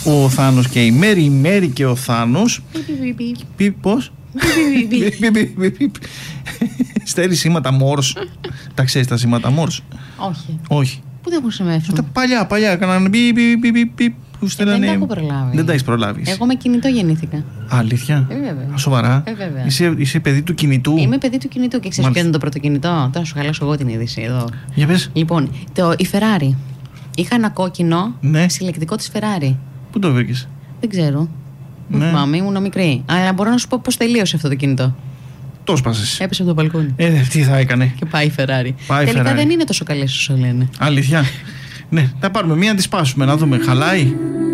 ο Θάνος και η Μέρη, η Μέρη και ο Θάνος. Πώς? Στέλνει σήματα Μόρς. Τα ξέρεις τα σήματα Μόρς? Όχι. Πού δεν χρησιμεύσουν? Τα παλιά έκαναν που στέλνανε. Δεν τα έχω προλάβει. Δεν τα έχεις προλάβει? Εγώ με κινητό γεννήθηκα. Αλήθεια? Βέβαια. Σοβαρά? Βέβαια. Είσαι παιδί του κινητού? Είμαι παιδί του κινητού και ξέρεις ποιο είναι το πρώτο κινητό? Τώρα σου χαλάσω εγώ την είδηση εδώ. Για πες. Λοιπόν, η Ferrari. Είχα ένα κόκκινο συλλεκτικό της Ferrari. Πού το βρήκες? Δεν ξέρω. Δεν θυμάμαι, ήμουν μικρή. Αλλά μπορώ να σου πω πώς τελείωσε αυτό το κινητό. Το σπάσες? Έπεσε από το μπαλκόνι. Τι θα έκανε? Και πάει η Ferrari. Τελικά δεν είναι τόσο καλές όσο λένε. Αλήθεια? Ναι, θα πάρουμε μία να τη σπάσουμε, να δούμε. Χαλάει?